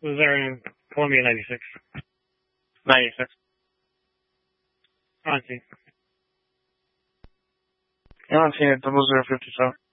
Was there in Columbia 96. 96. Unseen. Unseen at 0057.